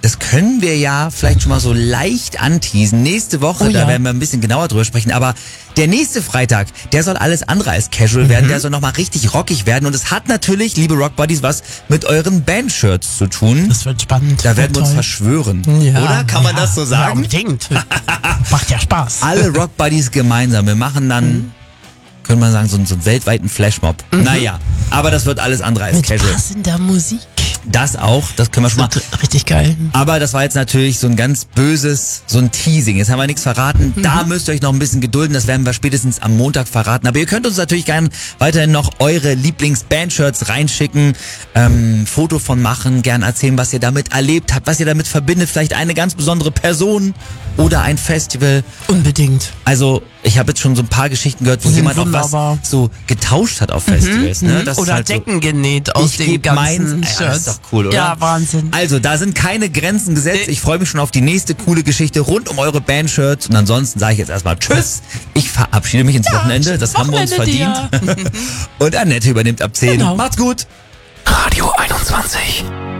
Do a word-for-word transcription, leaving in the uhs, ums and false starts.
das können wir ja vielleicht schon mal so leicht anteasen. Nächste Woche, Oh da ja. werden wir ein bisschen genauer drüber sprechen, aber der nächste Freitag, der soll alles andere als casual mhm. werden, der soll nochmal richtig rockig werden und es hat natürlich, liebe Rock Buddies, was mit euren Bandshirts zu tun. Das wird spannend. Da werden wir uns toll. verschwören. Ja, Oder? Kann man ja, das so Ja, sagen? unbedingt. Macht ja Spaß. Alle Rock Buddies gemeinsam. Wir machen dann, mhm. könnte man sagen, so, so einen weltweiten Flashmob. Mhm. Naja, aber das wird alles andere als mit casual. passender Musik. Das auch, das können wir schon mal. Richtig geil. Aber das war jetzt natürlich so ein ganz böses, so ein Teasing. Jetzt haben wir nichts verraten. Mhm. Da müsst ihr euch noch ein bisschen gedulden. Das werden wir spätestens am Montag verraten. Aber ihr könnt uns natürlich gerne weiterhin noch eure Lieblings-Bandshirts reinschicken. Ähm, Foto von machen, gern erzählen, was ihr damit erlebt habt, was ihr damit verbindet. Vielleicht eine ganz besondere Person oder ein Festival. Unbedingt. Also ich habe jetzt schon so ein paar Geschichten gehört, wo Sind jemand auch wunderbar. was so getauscht hat auf Festivals. Mhm. Ne? Das Oder ist halt Decken so, genäht aus ich den geb ganzen meins. Ja, das ist Shirts. doch cool, oder? Ja, Wahnsinn. Also, da sind keine Grenzen gesetzt. Nee. Ich freue mich schon auf die nächste coole Geschichte rund um eure Bandshirts. Und ansonsten sage ich jetzt erstmal Tschüss. Ich verabschiede mich ins Ja, Wochenende. Das haben wir uns Wochenende verdient. Und Annette übernimmt ab zehn. Genau. Macht's gut. Radio einundzwanzig.